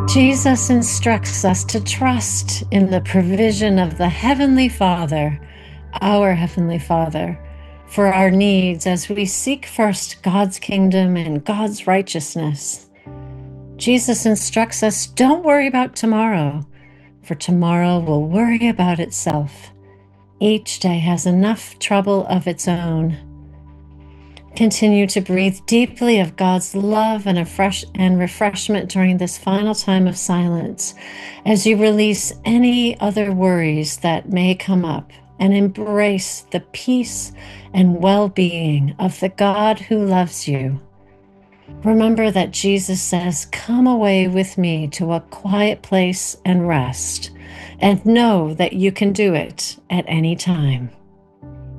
Jesus instructs us to trust in the provision of the Heavenly Father, our Heavenly Father, for our needs as we seek first God's kingdom and God's righteousness. Jesus instructs us, don't worry about tomorrow, for tomorrow will worry about itself. Each day has enough trouble of its own. Continue to breathe deeply of God's love and refreshment during this final time of silence as you release any other worries that may come up and embrace the peace and well-being of the God who loves you. Remember that Jesus says, "Come away with me to a quiet place and rest," and know that you can do it at any time.